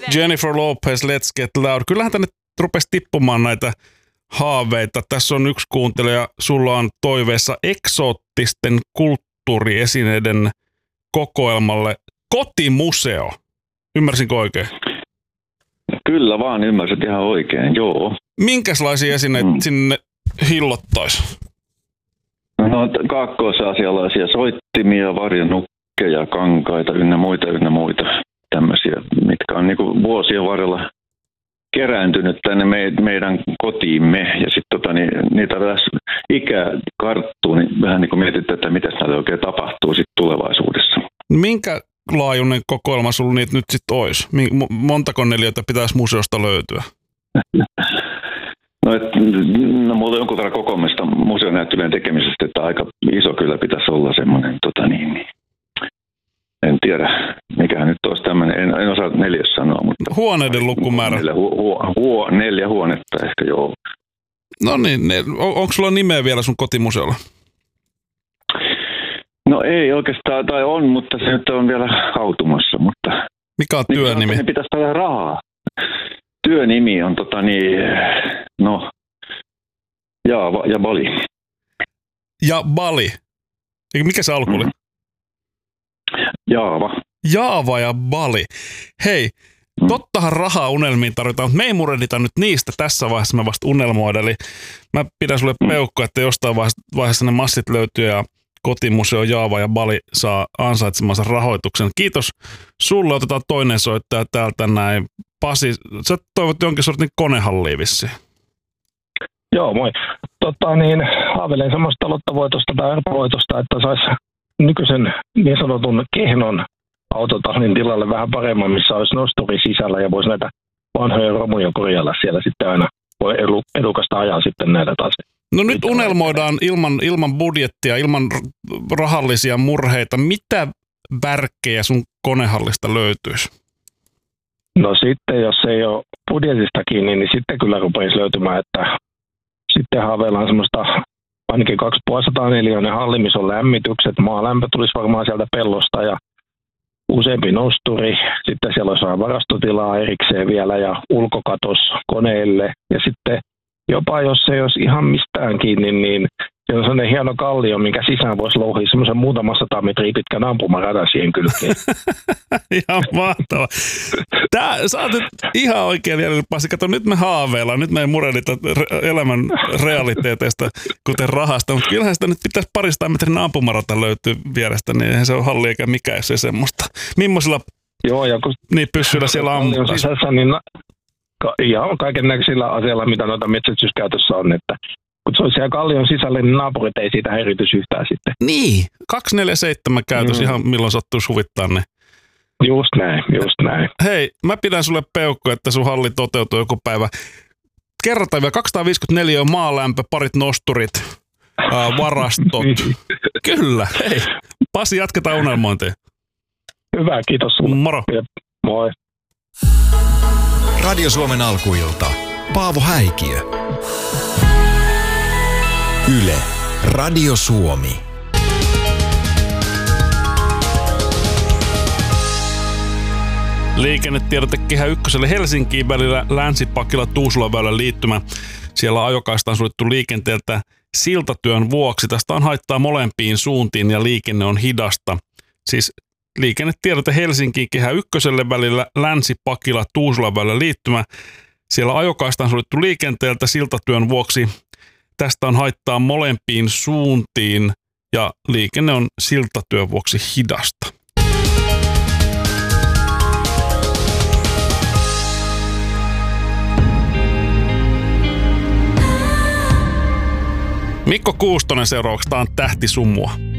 Jennifer Lopez, Let's Get Loud. Kyllähän tänne rupesi tippumaan näitä haaveita. Tässä on yksi kuuntelija, sulla on toiveessa eksoottisten kulttuuriesineiden kokoelmalle kotimuseo. Ymmärsinkö oikein? Kyllä vaan, ymmärsit ihan oikein, joo. Minkälaisia esineitä sinne hillottaisi? No kaakkois-aasialaisia soittimia, varjonukkeja, kankaita ynnä muita tämmöisiä, mitkä on niinku vuosien varrella kerääntynyt tänne meidän kotiimme. Ja sitten niitä ikä karttuu, niin vähän niin kuin mietitään, että mitä näille oikein tapahtuu sit tulevaisuudessa. Minkä laajuinen kokoelma sulla niitä nyt sitten olisi? Montako neliötä pitäisi museosta löytyä? No mulla on jonkun verran kokoamista museonäyttelyjen tekemisestä, että aika iso kyllä pitäisi olla semmoinen, en tiedä, mikähän nyt olisi tämmöinen, en osaa 4 sanoa, mutta... Huoneiden lukumäärä? 4 huonetta ehkä, joo. No niin, onko sulla nimeä vielä sun kotimuseolla? No ei oikeastaan, tai on, mutta se nyt on vielä hautumassa, mutta... Mikä on työnimi? Niin pitäisi saada rahaa. Työnimi on Jaava ja Bali. Ja Bali? Mikä se alku oli? Jaava ja Bali. Hei, tottahan rahaa unelmiin tarvitaan, mutta me ei murehdita nyt niistä tässä vaiheessa, mä vasta unelmoida. Eli mä pidän sulle peukkoa, että jostain vaiheessa ne massit löytyy ja kotimuseo Jaava ja Bali saa ansaitsemansa rahoituksen. Kiitos sulle, otetaan toinen soittaja täältä näin. Pasi, sä toivot jonkin sortin konehalliin vissiin. Joo, moi. Haaveilen semmoista lottavoitosta tai arpavoitosta, että saisi nykyisen niin sanotun kehnon autotallin tilalle vähän paremman, missä olisi nosturi sisällä ja voisi näitä vanhoja romuja korjailla siellä sitten aina. Voi edukasta ajaa sitten näitä taas. No nyt unelmoidaan ilman budjettia, ilman rahallisia murheita. Mitä värkkejä sun konehallista löytyisi? No sitten, jos ei ole budjetista kiinni, niin sitten kyllä rupeisi löytymään, että sitten haaveillaan semmoista ainakin 250 neliöinen halli, missä on lämmitykset. Maalämpö tulisi varmaan sieltä pellosta ja useampi nosturi. Sitten siellä olisi varastotilaa erikseen vielä ja ulkokatos koneille. Ja sitten jopa jos ei olisi ihan mistään kiinni, niin se on sellainen hieno kallio, minkä sisään voisi louhia semmoisen muutama 100 metriä pitkän ampumaradan siihen kylkeen. Ihan mahtava. Sä oot nyt ihan oikein vielä, Pasi. Kato, nyt me haaveillaan, nyt me ei murehdita elämän realiteeteista, kuten rahasta, mutta kyllähän sitä nyt pitäisi 200 metrin ampumarata löytyy vierestä, niin eihän se ole halli eikä mikään, jos ei semmoista. Millaisilla pyssyillä siellä ammutaan? Sisässä, niin ihan kaiken näköisillä aseilla, mitä noita metsästyskäytössä on, että kun se olisi siellä kallion sisällä, niin naapurit ei siitä häirityisi yhtään sitten. Niin, 247 käytös ihan milloin sattuu suvittaa ne. Just näin. Hei, mä pidän sulle peukku, että sun halli toteutuu joku päivä. Kerrotaan vielä 254 on maalämpö, parit nosturit, varastot. Kyllä, hei. Pasi, jatketaan unelmointia. Hyvä, kiitos sulle. Moro. Moi. Radio Suomen alkuilta. Paavo Häikiö. Yle. Radio Suomi. Liikennetiedote Kehä Ykköselle Helsinkiin välillä Länsi-Pakila Tuusulanväylän liittymä. Siellä ajokaista on suljettu liikenteeltä siltatyön vuoksi. Tästä on haittaa molempiin suuntiin ja liikenne on hidasta. Siis liikennetiedote Helsinkiin Kehä Ykköselle välillä Länsi-Pakila Tuusulanväylän liittymä. Siellä ajokaista on suljettu liikenteeltä siltatyön vuoksi. Tästä on haittaa molempiin suuntiin ja liikenne on siltatyön vuoksi hidasta. Mikko Kuustonen seuraavaksi, tää on Tähti sumua.